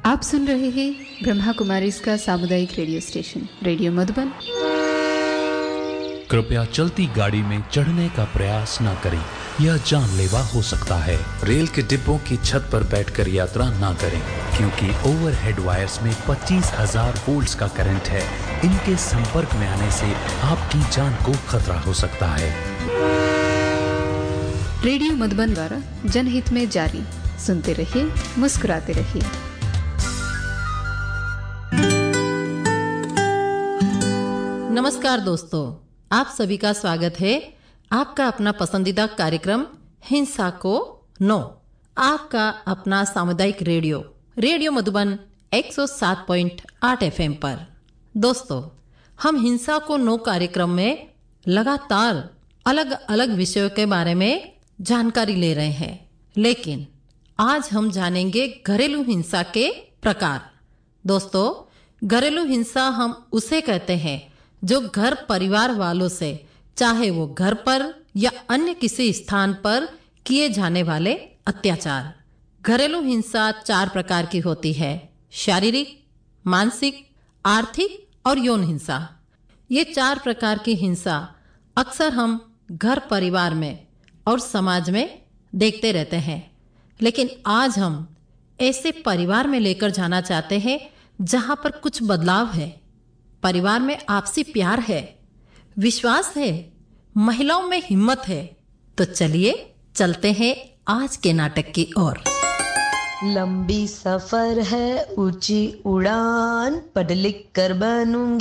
आप सुन रहे हैं ब्रह्मा कुमारी इसका सामुदायिक रेडियो स्टेशन रेडियो मधुबन। कृपया चलती गाड़ी में चढ़ने का प्रयास न करें, यह जानलेवा हो सकता है। रेल के डिब्बों की छत पर बैठकर यात्रा न करें, क्योंकि ओवरहेड वायर्स में 25,000 वोल्ट्स का करंट है। इनके संपर्क में आने से आपकी जान को खतरा हो सकता है। रेडियो मधुबन द्वारा जनहित में जारी। सुनते रहिए, मुस्कुराते रहिए। नमस्कार दोस्तों, आप सभी का स्वागत है आपका अपना पसंदीदा कार्यक्रम हिंसा को नो, आपका अपना सामुदायिक रेडियो मधुबन 107.8 FM पर। दोस्तों, हम हिंसा को नो कार्यक्रम में लगातार अलग अलग विषयों के बारे में जानकारी ले रहे हैं, लेकिन आज हम जानेंगे घरेलू हिंसा के प्रकार। दोस्तों, घरेलू हिंसा हम उसे कहते हैं जो घर परिवार वालों से, चाहे वो घर पर या अन्य किसी स्थान पर किए जाने वाले अत्याचार। घरेलू हिंसा 4 प्रकार की होती है: शारीरिक, मानसिक, आर्थिक और यौन हिंसा। ये 4 प्रकार की हिंसा अक्सर हम घर परिवार में और समाज में देखते रहते हैं, लेकिन आज हम ऐसे परिवार में लेकर जाना चाहते हैं जहां पर कुछ बदलाव है। परिवार में आपसी प्यार है, विश्वास है, महिलाओं में हिम्मत है। तो चलिए चलते हैं आज के नाटक की ओर। लंबी सफर है, ऊंची उड़ान, पढ़ लिख कर बनूंगी